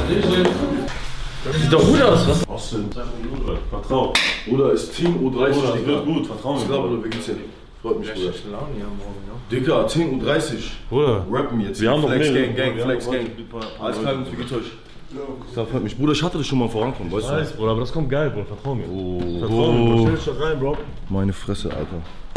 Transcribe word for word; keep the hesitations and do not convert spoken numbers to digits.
Sieht doch gut aus, was? Was denn? Vertrau. Bruder, ist Team U dreißig, Bruder, Digga. wird gut, vertrau mir. Ich glaube, du geht's ja. Freut mich, Bruder. Laune hier morgen, ne? Digga, Team U dreißig. Bruder. Rappen jetzt. Wir haben noch Flex mehrere. Gang, Gang, Wir Flex haben Gang. noch- Alles klar, wie geht's euch? Das freut mich. Bruder, ich hatte das schon mal vorankommen, weißt du? Nice, Bruder, aber das kommt geil, Bruder. Vertrau mir. Oh, Vertrau mir, Bruder. Stell dich da rein, Bro. Meine Fresse, Alter.